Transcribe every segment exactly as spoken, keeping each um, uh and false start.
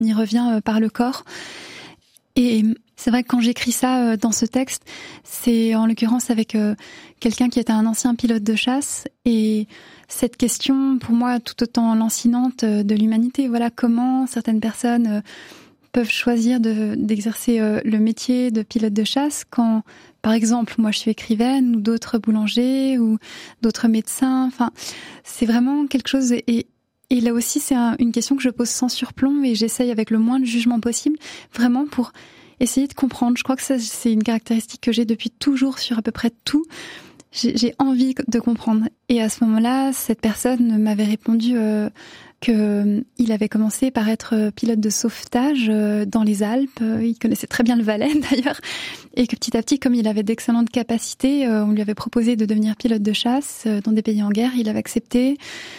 On y revient euh, par le corps. Et c'est vrai que quand j'écris ça euh, dans ce texte, c'est en l'occurrence avec euh, quelqu'un qui était un ancien pilote de chasse. Et cette question, pour moi, tout autant lancinante euh, de l'humanité. Voilà comment certaines personnes euh, peuvent choisir de, d'exercer euh, le métier de pilote de chasse quand, par exemple, moi je suis écrivaine ou d'autres boulangers ou d'autres médecins. Enfin, c'est vraiment quelque chose. Et, et là aussi, c'est un, une question que je pose sans surplomb et j'essaye avec le moins de jugement possible, vraiment pour essayer de comprendre. Je crois que ça, c'est une caractéristique que j'ai depuis toujours sur à peu près tout. J'ai, j'ai envie de comprendre. Et à ce moment-là, cette personne m'avait répondu euh, que il avait commencé par être pilote de sauvetage dans les Alpes. Il connaissait très bien le Valais d'ailleurs, et que petit à petit, comme il avait d'excellentes capacités, on lui avait proposé de devenir pilote de chasse dans des pays en guerre. Il avait accepté.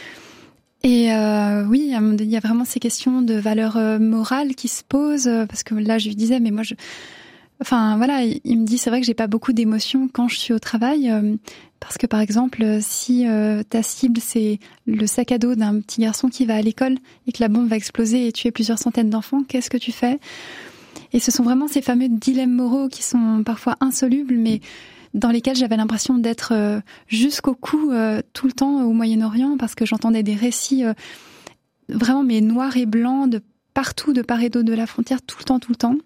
Et euh, oui, il y a vraiment ces questions de valeur morale qui se posent, parce que là, je lui disais, mais moi, je, enfin voilà, il me dit, c'est vrai que j'ai pas beaucoup d'émotions quand je suis au travail. Parce que par exemple, si euh, ta cible c'est le sac à dos d'un petit garçon qui va à l'école et que la bombe va exploser et tuer plusieurs centaines d'enfants, qu'est-ce que tu fais ? Et ce sont vraiment ces fameux dilemmes moraux qui sont parfois insolubles, mais dans lesquels j'avais l'impression d'être euh, jusqu'au cou euh, tout le temps au Moyen-Orient, parce que j'entendais des récits euh, vraiment mais noirs et blancs de partout, de part et d'autre de la frontière, tout le temps, tout le temps.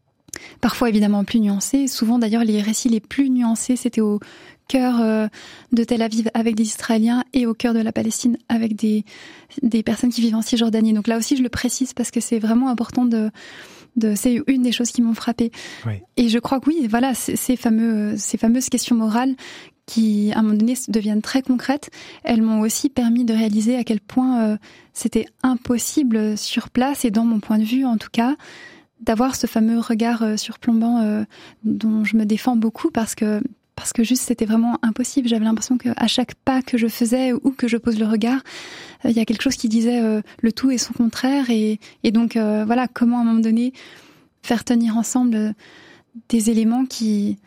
Parfois évidemment plus nuancés. Souvent d'ailleurs les récits les plus nuancés, c'était au cœur euh, de Tel Aviv avec des Israéliens et au cœur de la Palestine avec des des personnes qui vivent en Cisjordanie. Donc là aussi je le précise parce que c'est vraiment important de de c'est une des choses qui m'ont frappée. Oui. Et je crois que oui, voilà, ces fameux ces fameuses questions morales qui à un moment donné deviennent très concrètes, elles m'ont aussi permis de réaliser à quel point euh, c'était impossible sur place et dans mon point de vue en tout cas d'avoir ce fameux regard euh, surplombant euh, dont je me défends beaucoup parce que parce que juste c'était vraiment impossible. J'avais l'impression qu'à chaque pas que je faisais ou que je pose le regard, il euh, y a quelque chose qui disait euh, le tout et son contraire et et donc euh, voilà comment à un moment donné faire tenir ensemble euh, des éléments qui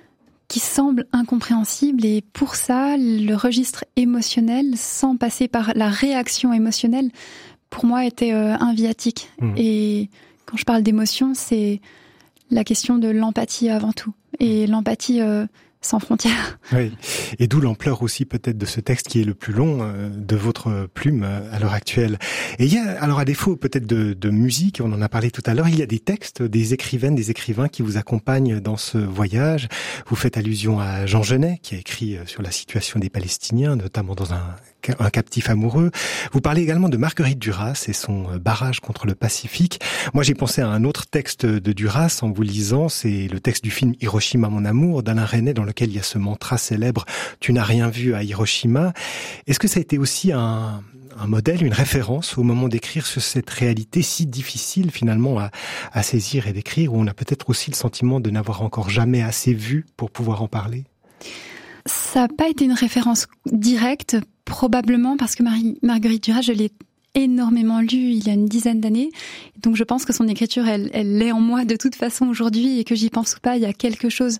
qui semblent incompréhensibles et pour ça le registre émotionnel sans passer par la réaction émotionnelle pour moi était euh, un viatique. Mmh. Et quand je parle d'émotion, c'est la question de l'empathie avant tout. Et l'empathie euh, sans frontières. Oui, et d'où l'ampleur aussi peut-être de ce texte qui est le plus long euh, de votre plume euh, à l'heure actuelle. Et il y a, alors à défaut peut-être de, de musique, on en a parlé tout à l'heure, il y a des textes, des écrivaines, des écrivains qui vous accompagnent dans ce voyage. Vous faites allusion à Jean Genet, qui a écrit sur la situation des Palestiniens, notamment dans un un captif amoureux. Vous parlez également de Marguerite Duras et son barrage contre le Pacifique. Moi, j'ai pensé à un autre texte de Duras en vous lisant, c'est le texte du film Hiroshima, mon amour, d'Alain Resnais, dans lequel il y a ce mantra célèbre « Tu n'as rien vu à Hiroshima ». Est-ce que ça a été aussi un, un modèle, une référence au moment d'écrire sur cette réalité si difficile finalement à, à saisir et d'écrire, où on a peut-être aussi le sentiment de n'avoir encore jamais assez vu pour pouvoir en parler ? Ça n'a pas été une référence directe, probablement parce que Marie, Marguerite Duras, je l'ai énormément lue il y a une dizaine d'années. Donc je pense que son écriture, elle, elle l'est en moi de toute façon aujourd'hui et que j'y pense ou pas, il y a quelque chose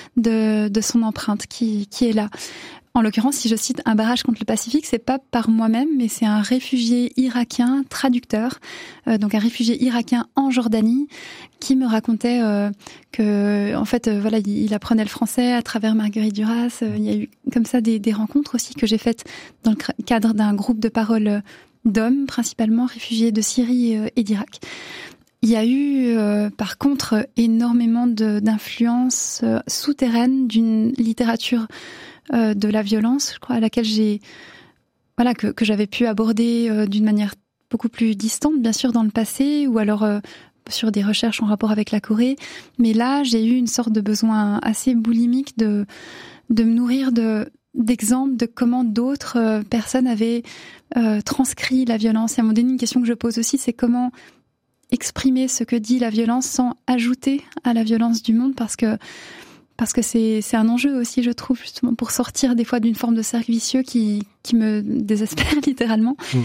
de, de son empreinte qui, qui est là. En l'occurrence, si je cite un barrage contre le Pacifique, c'est pas par moi-même, mais c'est un réfugié irakien traducteur, euh, donc un réfugié irakien en Jordanie, qui me racontait euh, que, en fait, euh, voilà, il, il apprenait le français à travers Marguerite Duras. Euh, il y a eu comme ça des, des rencontres aussi que j'ai faites dans le cadre d'un groupe de parole d'hommes, principalement réfugiés de Syrie et d'Irak. Il y a eu, euh, par contre, énormément de, d'influences euh, souterraines d'une littérature euh, de la violence, je crois, à laquelle j'ai, voilà, que, que j'avais pu aborder euh, d'une manière beaucoup plus distante, bien sûr, dans le passé, ou alors euh, sur des recherches en rapport avec la Corée. Mais là, j'ai eu une sorte de besoin assez boulimique de de me nourrir de d'exemples de comment d'autres euh, personnes avaient euh, transcrit la violence. Et à un moment donné, une question que je pose aussi, c'est comment exprimer ce que dit la violence sans ajouter à la violence du monde, parce que parce que c'est c'est un enjeu aussi, je trouve, justement pour sortir des fois d'une forme de cercle vicieux qui qui me désespère littéralement. Mmh.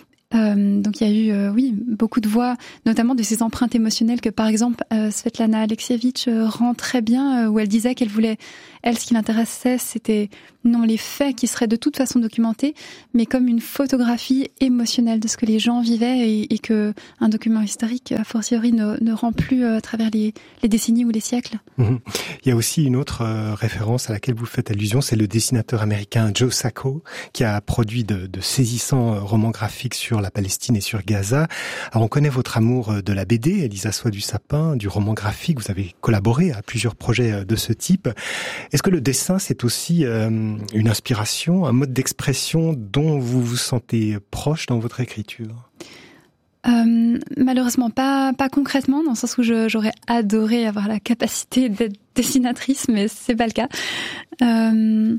Euh, donc il y a eu euh, oui beaucoup de voix, notamment de ces empreintes émotionnelles que par exemple euh, Svetlana Alexievitch euh, rend très bien, euh, où elle disait qu'elle voulait, elle ce qui l'intéressait c'était non les faits qui seraient de toute façon documentés, mais comme une photographie émotionnelle de ce que les gens vivaient et, et que un document historique, a fortiori, ne, ne rend plus à travers les, les décennies ou les siècles. Mmh. Il y a aussi une autre euh, référence à laquelle vous faites allusion, c'est le dessinateur américain Joe Sacco, qui a produit de, de saisissants romans graphiques sur la Palestine et sur Gaza. Alors, on connaît votre amour de la B D, Elisa Soie du Sapin, du roman graphique. Vous avez collaboré à plusieurs projets de ce type. Est-ce que le dessin, c'est aussi euh, une inspiration, un mode d'expression dont vous vous sentez proche dans votre écriture ? Euh, malheureusement pas pas concrètement, dans le sens où je, j'aurais adoré avoir la capacité d'être dessinatrice, mais c'est pas le cas. Euh,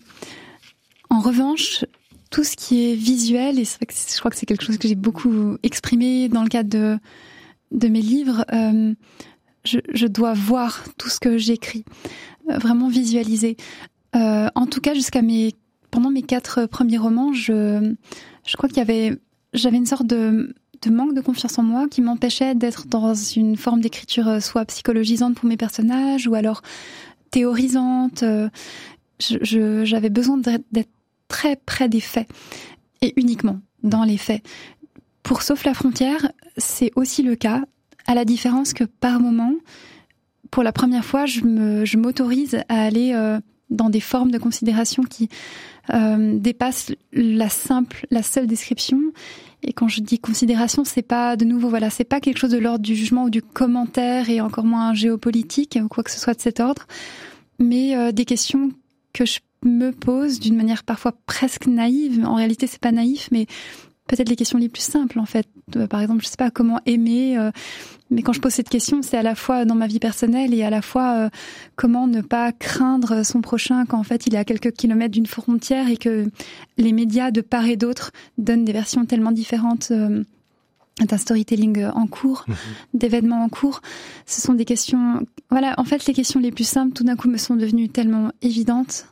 en revanche, tout ce qui est visuel, et c'est vrai que je crois que c'est quelque chose que j'ai beaucoup exprimé dans le cadre de de mes livres, euh, je, je dois voir tout ce que j'écris, euh, vraiment visualiser. Euh, en tout cas, jusqu'à mes pendant mes quatre premiers romans, je je crois qu'il y avait j'avais une sorte de de manque de confiance en moi qui m'empêchait d'être dans une forme d'écriture soit psychologisante pour mes personnages ou alors théorisante. Je, je, j'avais besoin d'être très près des faits et uniquement dans les faits. Pour Sauf la frontière, c'est aussi le cas, à la différence que par moment, pour la première fois, je me, je m'autorise à aller euh, dans des formes de considération qui euh, dépassent la simple, la seule description. Et quand je dis considération, c'est pas de nouveau, voilà, c'est pas quelque chose de l'ordre du jugement ou du commentaire et encore moins géopolitique ou quoi que ce soit de cet ordre, mais euh, des questions que je me pose d'une manière parfois presque naïve. En réalité, c'est pas naïf, mais peut-être les questions les plus simples en fait. Euh, par exemple, je sais pas comment aimer, euh, mais quand je pose cette question, c'est à la fois dans ma vie personnelle et à la fois euh, comment ne pas craindre son prochain quand en fait il est à quelques kilomètres d'une frontière et que les médias de part et d'autre donnent des versions tellement différentes euh, d'un storytelling en cours, mmh. d'événements en cours. Ce sont des questions, voilà, en fait les questions les plus simples tout d'un coup me sont devenues tellement évidentes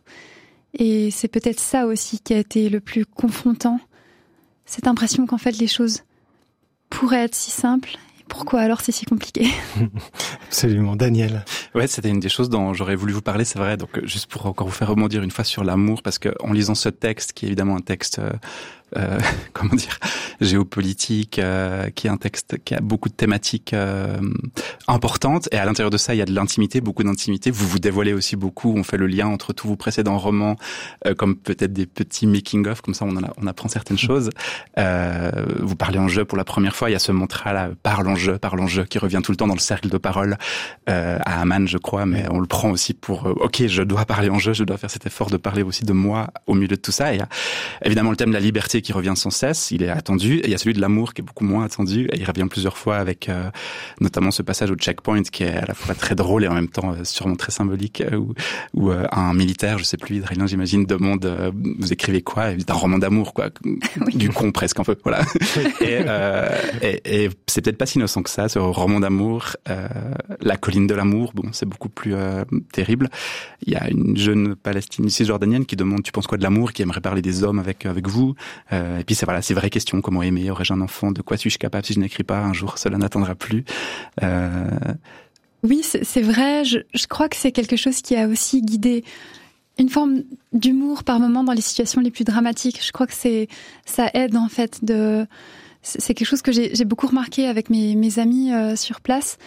et c'est peut-être ça aussi qui a été le plus confrontant. Cette impression qu'en fait les choses pourraient être si simples, et pourquoi alors c'est si compliqué ? Absolument, Daniel. Ouais, c'était une des choses dont j'aurais voulu vous parler, c'est vrai. Donc juste pour encore vous faire rebondir une fois sur l'amour, parce que en lisant ce texte, qui est évidemment un texte euh, euh, comment dire, géopolitique, euh, qui est un texte qui a beaucoup de thématiques euh, importantes, et à l'intérieur de ça, il y a de l'intimité, beaucoup d'intimité. Vous vous dévoilez aussi beaucoup. On fait le lien entre tous vos précédents romans, euh, comme peut-être des petits making-of, comme ça on, en a, on apprend certaines choses. Euh, vous parlez en jeu pour la première fois. Il y a ce mantra-là, parle en jeu, parle en jeu, qui revient tout le temps dans le cercle de parole euh, à Amman, je crois, mais on le prend aussi pour euh, ok, je dois parler en jeu, je dois faire cet effort de parler aussi de moi au milieu de tout ça. Et il y a évidemment le thème de la liberté qui revient sans cesse, il est attendu, et il y a celui de l'amour qui est beaucoup moins attendu, et il revient plusieurs fois avec euh, notamment ce passage au checkpoint qui est à la fois très drôle et en même temps euh, sûrement très symbolique, euh, où, où euh, un militaire, je sais plus, israélien j'imagine, demande euh, vous écrivez quoi ? C'est un roman d'amour, quoi, oui. Du con presque un peu, voilà. et, euh, et, et c'est peut-être pas si innocent que ça, ce roman d'amour, euh, La colline de l'amour, bon, c'est beaucoup plus euh, terrible. Il y a une jeune Palestinienne cisjordanienne qui demande tu penses quoi de l'amour, qui aimerait parler des hommes avec avec vous. Euh, et puis c'est voilà, ces vraies questions, comment aimer, aurais-je un enfant, de quoi suis-je capable si je n'écris pas, un jour cela n'attendra plus. Euh... Oui, c'est, c'est vrai, je, je crois que c'est quelque chose qui a aussi guidé une forme d'humour par moment dans les situations les plus dramatiques. Je crois que c'est ça aide en fait de c'est, c'est quelque chose que j'ai, j'ai beaucoup remarqué avec mes, mes amis euh, sur place,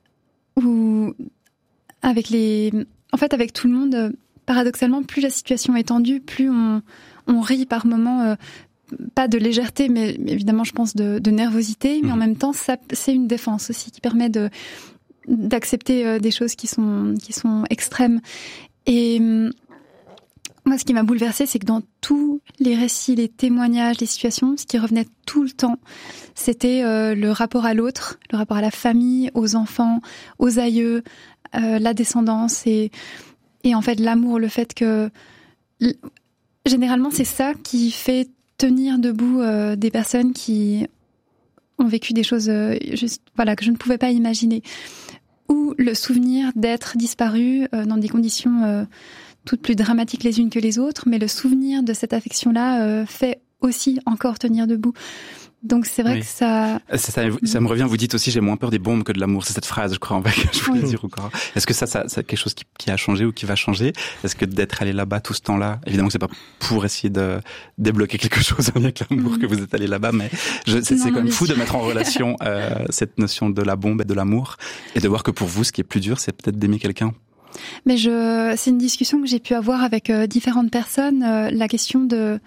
où avec les en fait avec tout le monde, euh, paradoxalement, plus la situation est tendue, plus on on rit par moments, euh, pas de légèreté, mais évidemment, je pense de, de nervosité, mais en même temps, ça, c'est une défense aussi qui permet de d'accepter euh, des choses qui sont qui sont extrêmes. Et euh, moi, ce qui m'a bouleversée, c'est que dans tous les récits, les témoignages, les situations, ce qui revenait tout le temps, c'était euh, le rapport à l'autre, le rapport à la famille, aux enfants, aux aïeux, euh, la descendance et et en fait l'amour, le fait que généralement, c'est ça qui fait tenir debout euh, des personnes qui ont vécu des choses euh, juste, voilà, que je ne pouvais pas imaginer. Ou le souvenir d'être disparu euh, dans des conditions euh, toutes plus dramatiques les unes que les autres, mais le souvenir de cette affection-là euh, fait aussi encore tenir debout. Donc c'est vrai oui. que ça... ça... Ça ça me revient, vous dites aussi j'ai moins peur des bombes que de l'amour. C'est cette phrase, je crois, en fait, que je voulais oui. dire encore. Est-ce que ça, ça c'est quelque chose qui, qui a changé ou qui va changer? Est-ce que d'être allé là-bas tout ce temps-là, évidemment que c'est pas pour essayer de débloquer quelque chose avec l'amour mmh. que vous êtes allé là-bas, mais je, c'est, non, c'est quand même fou de mettre en relation euh, cette notion de la bombe et de l'amour et de voir que pour vous, ce qui est plus dur, c'est peut-être d'aimer quelqu'un. Mais je, c'est une discussion que j'ai pu avoir avec euh, différentes personnes. Euh, la question de,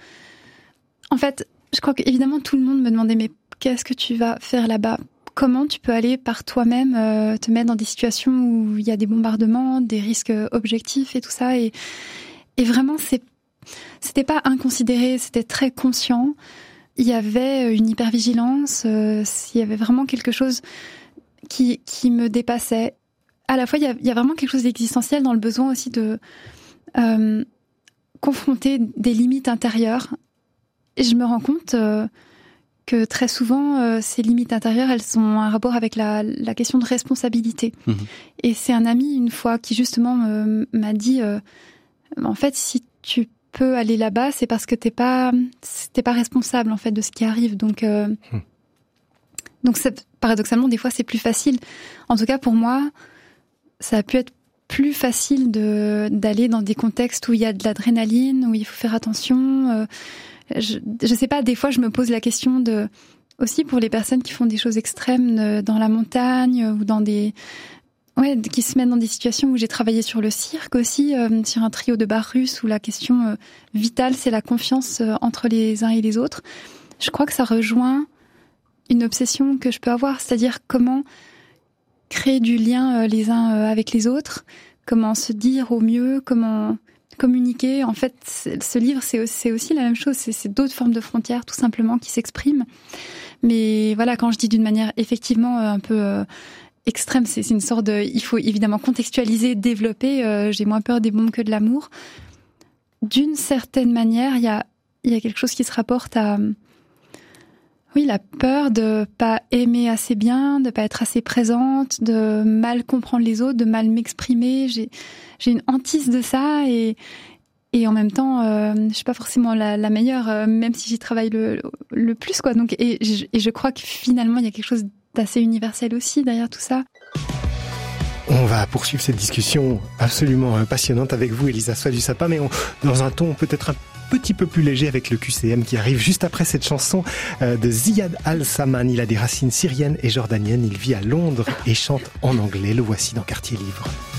en fait, je crois qu'évidemment tout le monde me demandait mais qu'est-ce que tu vas faire là-bas? Comment tu peux aller par toi-même euh, te mettre dans des situations où il y a des bombardements, des risques objectifs et tout ça, et, et vraiment c'est, c'était pas inconsidéré, c'était très conscient. Il y avait une hypervigilance, euh, il y avait vraiment quelque chose qui qui me dépassait. À la fois il y a, il y a vraiment quelque chose d'existentiel dans le besoin aussi de euh, confronter des limites intérieures. Et je me rends compte euh, que très souvent, euh, ces limites intérieures, elles ont un rapport avec la, la question de responsabilité. Mmh. Et c'est un ami, une fois, qui justement euh, m'a dit, euh, en fait, si tu peux aller là-bas, c'est parce que t'es pas, t'es pas responsable, en fait, de ce qui arrive. Donc, euh, mmh. donc c'est, paradoxalement, des fois, c'est plus facile. En tout cas, pour moi, ça a pu être plus facile de, d'aller dans des contextes où il y a de l'adrénaline, où il faut faire attention. Euh, Je, je sais pas, des fois je me pose la question de, aussi pour les personnes qui font des choses extrêmes de, dans la montagne ou dans des, ouais, qui se mettent dans des situations où j'ai travaillé sur le cirque aussi, euh, sur un trio de bars russes où la question euh, vitale c'est la confiance euh, entre les uns et les autres. Je crois que ça rejoint une obsession que je peux avoir, c'est-à-dire comment créer du lien euh, les uns euh, avec les autres, comment se dire au mieux, comment communiquer. En fait, ce livre, c'est aussi, c'est aussi la même chose. C'est, c'est d'autres formes de frontières, tout simplement, qui s'expriment. Mais voilà, quand je dis d'une manière effectivement un peu euh, extrême, c'est, c'est une sorte de... Il faut évidemment contextualiser, développer. Euh, j'ai moins peur des bombes que de l'amour. D'une certaine manière, il y a, il y a quelque chose qui se rapporte à... Oui, la peur de pas aimer assez bien, de pas être assez présente, de mal comprendre les autres, de mal m'exprimer. J'ai, j'ai une hantise de ça et, et en même temps, euh, je suis pas forcément la, la meilleure, euh, même si j'y travaille le, le plus, quoi. Donc, et je, et je crois que finalement, il y a quelque chose d'assez universel aussi derrière tout ça. On va poursuivre cette discussion absolument passionnante avec vous, Elisa Soie du Sapin, mais on, dans un ton peut-être un petit peu plus léger avec le Q C M qui arrive juste après cette chanson de Ziad Al-Saman. Il a des racines syriennes et jordaniennes. Il vit à Londres et chante en anglais. Le voici dans Quartier Livre.